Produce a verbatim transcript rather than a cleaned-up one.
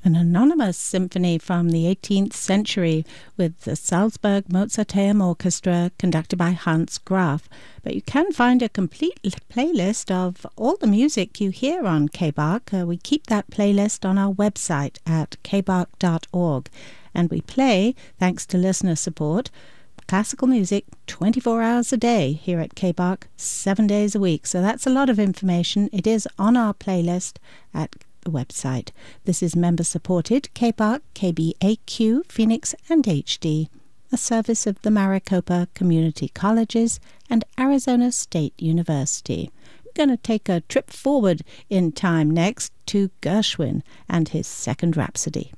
an anonymous symphony from the eighteenth century with the Salzburg Mozarteum Orchestra conducted by Hans Graf. But you can find a complete playlist of all the music you hear on K B A R C. Uh, we keep that playlist on our website at k b a r c dot org, and we play, thanks to listener support, classical music twenty-four hours a day here at K B A R C, seven days a week. So that's a lot of information. It is on our playlist at the website. This is member-supported K B A R C, K B A Q, Phoenix and H D, a service of the Maricopa Community Colleges and Arizona State University. We're going to take a trip forward in time next to Gershwin and his Second Rhapsody.